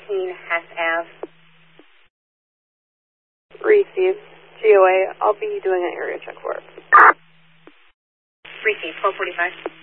Hess Ave. Received. GOA, I'll be doing an area check for it. Received, 1245.